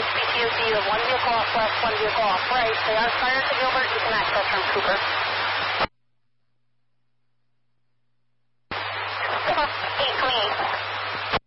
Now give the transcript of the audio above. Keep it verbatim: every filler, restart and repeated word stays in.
H B T O C, you have one vehicle off west, one vehicle off right. They are prior to Gilbert, you can access from Cooper.